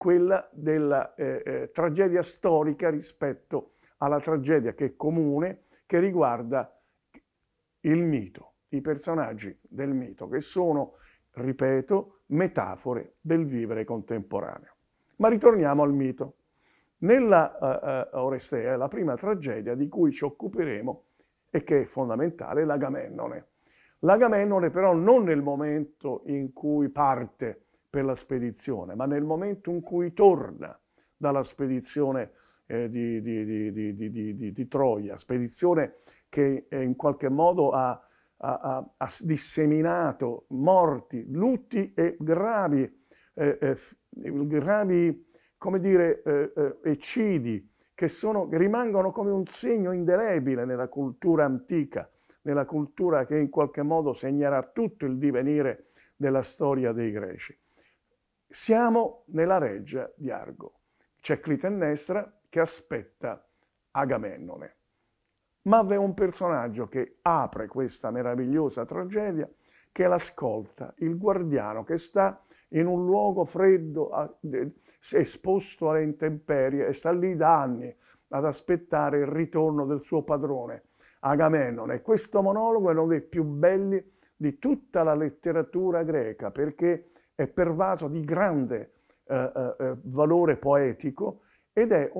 quella della tragedia storica rispetto alla tragedia che è comune, che riguarda il mito, i personaggi del mito, che sono, ripeto, metafore del vivere contemporaneo. Ma ritorniamo al mito. Nella Oresteia, la prima tragedia di cui ci occuperemo e che è fondamentale, è l'Agamennone. L'Agamennone però non nel momento in cui parte per la spedizione, ma nel momento in cui torna dalla spedizione di Troia, spedizione che in qualche modo ha disseminato morti, lutti e gravi come dire, eccidi che rimangono come un segno indelebile nella cultura antica, nella cultura che in qualche modo segnerà tutto il divenire della storia dei Greci. Siamo nella reggia di Argo. C'è Clitennestra che aspetta Agamennone. Ma v'è un personaggio che apre questa meravigliosa tragedia, che l'ascolta, il guardiano che sta in un luogo freddo, esposto alle intemperie, e sta lì da anni ad aspettare il ritorno del suo padrone, Agamennone. Questo monologo è uno dei più belli di tutta la letteratura greca, perché è pervaso di grande valore poetico ed è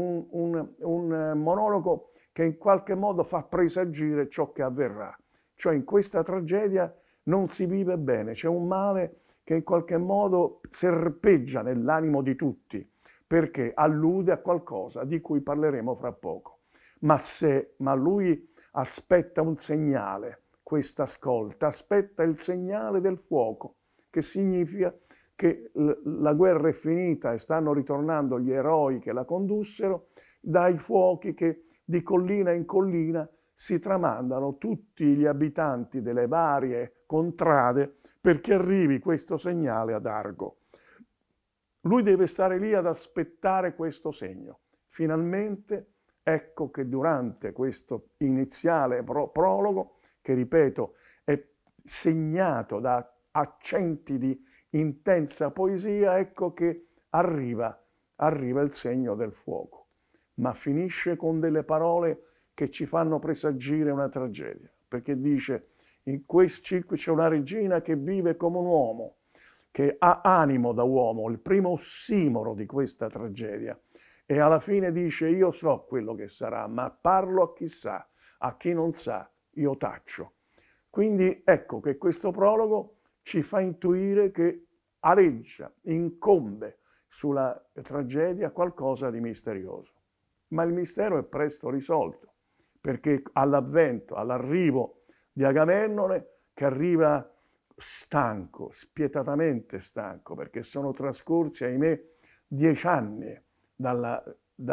un monologo che in qualche modo fa presagire ciò che avverrà. Cioè in questa tragedia non si vive bene, c'è un male che in qualche modo serpeggia nell'animo di tutti, perché allude a qualcosa di cui parleremo fra poco. Ma lui aspetta un segnale, questa ascolta, aspetta il segnale del fuoco, che significa che la guerra è finita e stanno ritornando gli eroi che la condussero, dai fuochi che di collina in collina si tramandano tutti gli abitanti delle varie contrade perché arrivi questo segnale ad Argo. Lui deve stare lì ad aspettare questo segno. Finalmente, ecco che durante questo iniziale prologo, che ripeto è segnato da accenti di intensa poesia, ecco che arriva il segno del fuoco, ma finisce con delle parole che ci fanno presagire una tragedia, perché dice: in questo c'è una regina che vive come un uomo, che ha animo da uomo, il primo ossimoro di questa tragedia, e alla fine dice: io so quello che sarà, ma parlo a chi sa, a chi non sa io taccio. Quindi ecco che questo prologo ci fa intuire che aleggia, incombe sulla tragedia qualcosa di misterioso. Ma il mistero è presto risolto, perché all'avvento, all'arrivo di Agamennone, che arriva stanco, spietatamente stanco, perché sono trascorsi, ahimè, 10 anni dalla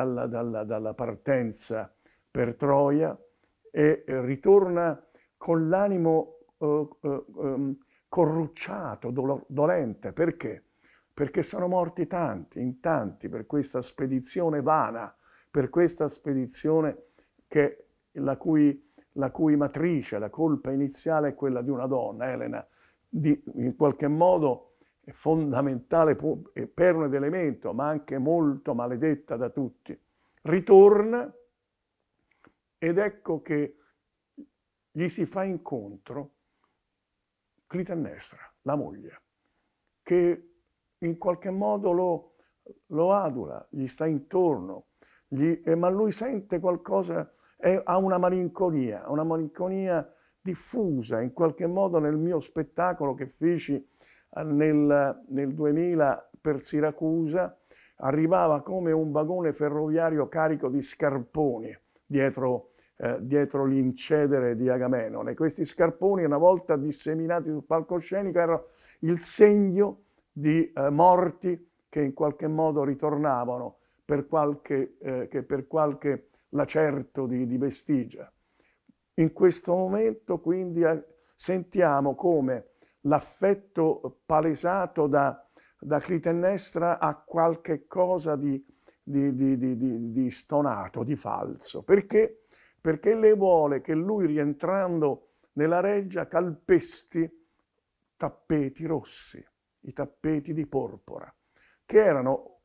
partenza per Troia, e ritorna con l'animo corrucciato, dolente. Perché? Perché sono morti tanti, in tanti, per questa spedizione vana, per questa spedizione la cui matrice, la colpa iniziale è quella di una donna, Elena, in qualche modo fondamentale, perno d'elemento, ma anche molto maledetta da tutti. Ritorna ed ecco che gli si fa incontro Clitennestra, la moglie, che in qualche modo lo adula, gli sta intorno, ma lui sente qualcosa, ha una malinconia diffusa in qualche modo. Nel mio spettacolo che feci nel 2000 per Siracusa, arrivava come un vagone ferroviario carico di scarponi dietro l'incedere di Agamennone. Questi scarponi, una volta disseminati sul palcoscenico, erano il segno di morti che in qualche modo ritornavano per qualche lacerto di vestigia. In questo momento quindi sentiamo come l'affetto palesato da Clitennestra ha qualche cosa di stonato, di falso. Perché? Perché lei vuole che lui, rientrando nella reggia, calpesti tappeti rossi, i tappeti di porpora, che erano